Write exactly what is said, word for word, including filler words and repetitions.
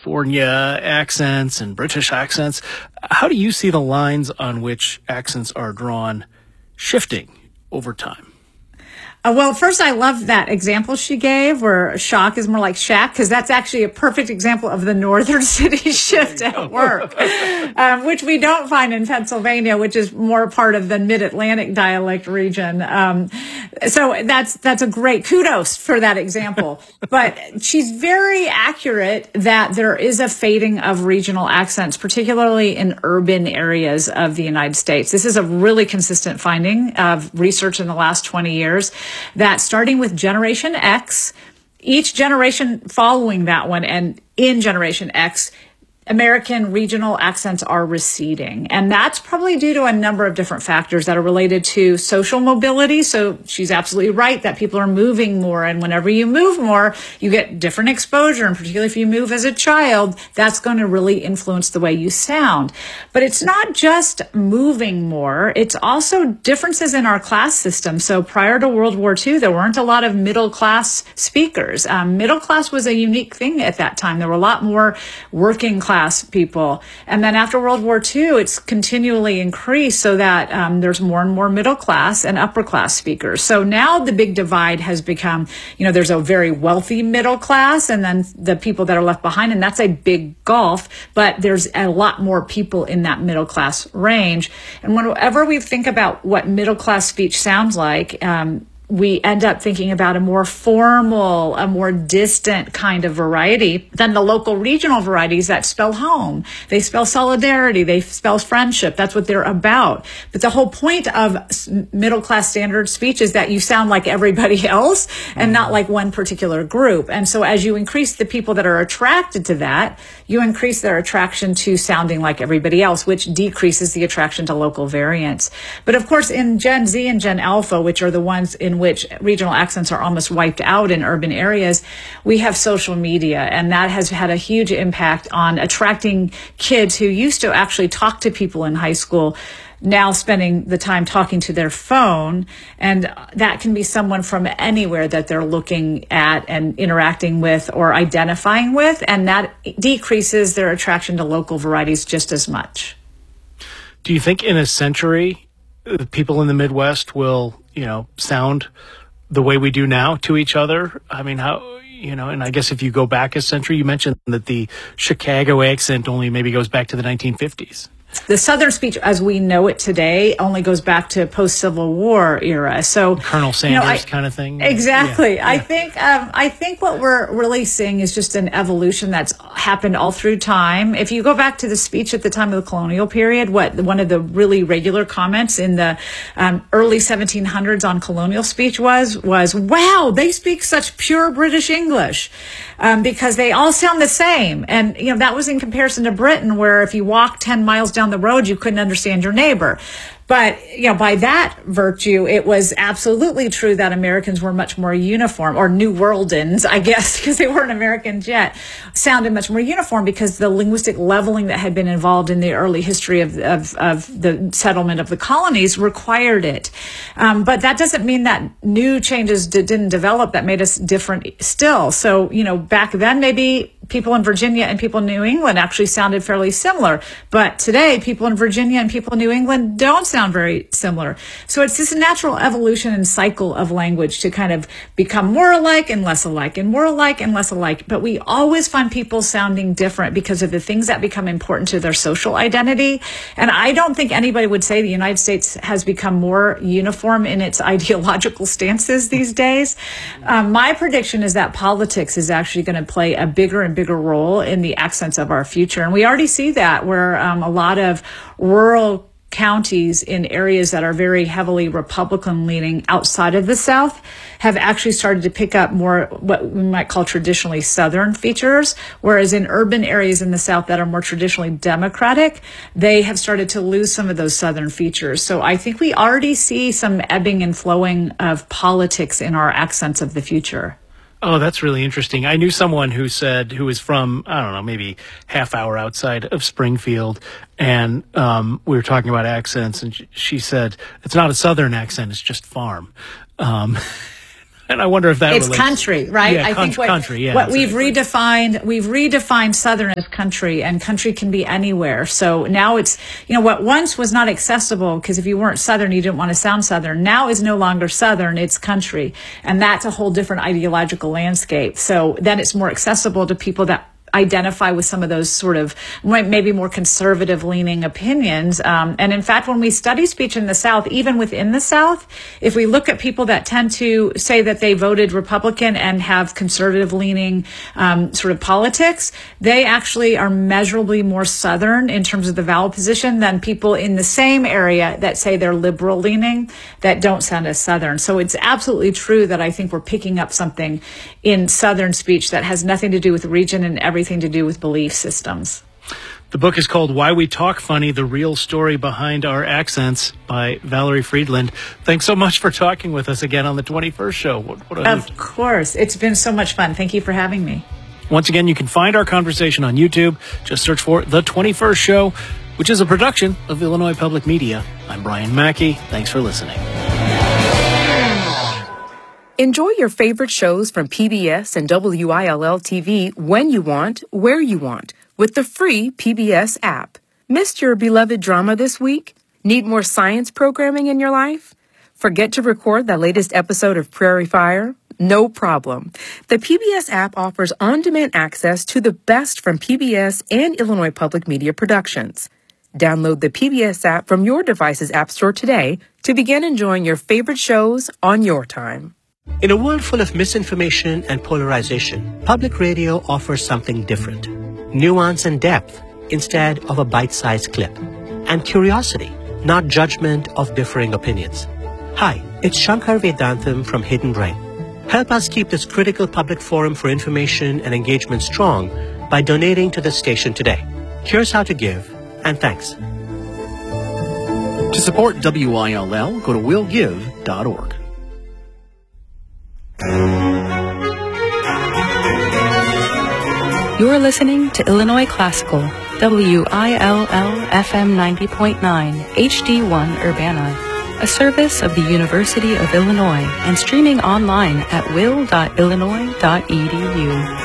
California accents and British accents. How do you see the lines on which accents are drawn shifting over time? Uh, well, first, I love that example she gave where shock is more like shack, because that's actually a perfect example of the northern city shift at work, um, which we don't find in Pennsylvania, which is more part of the mid-Atlantic dialect region. Um, so that's that's a great kudos for that example. But she's very accurate that there is a fading of regional accents, particularly in urban areas of the United States. This is a really consistent finding of research in the last twenty years. That starting with Generation X, each generation following that one, and in Generation X, American regional accents are receding. And that's probably due to a number of different factors that are related to social mobility. So she's absolutely right that people are moving more. And whenever you move more, you get different exposure. And particularly if you move as a child, that's going to really influence the way you sound. But it's not just moving more. It's also differences in our class system. So prior to World War Two, there weren't a lot of middle class speakers. Um, middle class was a unique thing at that time. There were a lot more working class people. And then after World War Two, it's continually increased so that um, there's more and more middle class and upper class speakers. So now the big divide has become, you know, there's a very wealthy middle class and then the people that are left behind, and that's a big gulf, but there's a lot more people in that middle class range. And whenever we think about what middle class speech sounds like, um, we end up thinking about a more formal, a more distant kind of variety than the local regional varieties that spell home. They spell solidarity. They spell friendship. That's what they're about. But the whole point of middle class standard speech is that you sound like everybody else and not like one particular group. And so as you increase the people that are attracted to that, you increase their attraction to sounding like everybody else, which decreases the attraction to local variants. But of course, in Gen Z and Gen Alpha, which are the ones in which regional accents are almost wiped out in urban areas, we have social media, and that has had a huge impact on attracting kids who used to actually talk to people in high school, now spending the time talking to their phone. And that can be someone from anywhere that they're looking at and interacting with or identifying with, and that decreases their attraction to local varieties just as much. Do you think in a century, people in the Midwest will, you know, sound the way we do now to each other? I mean, how, you know, and I guess if you go back a century, you mentioned that the Chicago accent only maybe goes back to the nineteen fifties. The Southern speech as we know it today only goes back to post-Civil War era. So Colonel Sanders, you know, I, kind of thing. Exactly. Yeah, I yeah. think um, I think what we're really seeing is just an evolution that's happened all through time. If you go back to the speech at the time of the colonial period, what one of the really regular comments in the um, early seventeen hundreds on colonial speech was was, "Wow, they speak such pure British English," um, because they all sound the same. And you know that was in comparison to Britain, where if you walk ten miles down the road, you couldn't understand your neighbor. But, you know, by that virtue, it was absolutely true that Americans were much more uniform, or New Worldans, I guess, because they weren't Americans yet, sounded much more uniform because the linguistic leveling that had been involved in the early history of, of, of the settlement of the colonies required it. Um, but that doesn't mean that new changes did, didn't develop that made us different still. So, you know, back then, maybe people in Virginia and people in New England actually sounded fairly similar. But today, people in Virginia and people in New England don't sound very similar. So it's this natural evolution and cycle of language to kind of become more alike and less alike and more alike and less alike. But we always find people sounding different because of the things that become important to their social identity. And I don't think anybody would say the United States has become more uniform in its ideological stances these days. Um, my prediction is that politics is actually going to play a bigger and bigger role in the accents of our future. And we already see that where um, a lot of rural counties in areas that are very heavily Republican leaning outside of the South have actually started to pick up more what we might call traditionally Southern features, whereas in urban areas in the South that are more traditionally Democratic, they have started to lose some of those Southern features. So I think we already see some ebbing and flowing of politics in our accents of the future. Oh, that's really interesting. I knew someone who said, who was from, I don't know, maybe half hour outside of Springfield, and um, we were talking about accents, and she said, it's not a Southern accent, it's just farm. Um, And I wonder if that it's relates. country, right? Yeah, I con- think what, country, yeah, what we've exactly. redefined, we've redefined Southern as country, and country can be anywhere. So now it's, you know, what once was not accessible because if you weren't Southern, you didn't want to sound Southern. Now is no longer Southern, it's country. And that's a whole different ideological landscape. So then it's more accessible to people that identify with some of those sort of maybe more conservative leaning opinions. Um, and in fact, when we study speech in the South, even within the South, if we look at people that tend to say that they voted Republican and have conservative leaning um, sort of politics, they actually are measurably more Southern in terms of the vowel position than people in the same area that say they're liberal leaning that don't sound as Southern. So it's absolutely true that I think we're picking up something in Southern speech that has nothing to do with region and everything to do with belief systems. The book is called Why We Talk Funny, The Real Story Behind Our Accents by Valerie Friedland. Thanks so much for talking with us again on the twenty-first show. What, what a of course. It's been so much fun. Thank you for having me. Once again, you can find our conversation on YouTube. Just search for The twenty-first Show, which is a production of Illinois Public Media. I'm Brian Mackey. Thanks for listening. Enjoy your favorite shows from P B S and W I L L T V when you want, where you want, with the free P B S app. Missed your beloved drama this week? Need more science programming in your life? Forget to record the latest episode of Prairie Fire? No problem. The P B S app offers on-demand access to the best from P B S and Illinois Public Media productions. Download the P B S app from your device's app store today to begin enjoying your favorite shows on your time. In a world full of misinformation and polarization, public radio offers something different. Nuance and depth instead of a bite-sized clip. And curiosity, not judgment of differing opinions. Hi, it's Shankar Vedantam from Hidden Brain. Help us keep this critical public forum for information and engagement strong by donating to the station today. Here's how to give, and thanks. To support W I L L, go to will give dot org. You're listening to Illinois Classical, W I L L F M ninety point nine, H D one Urbana, a service of the University of Illinois and streaming online at will dot illinois dot e d u.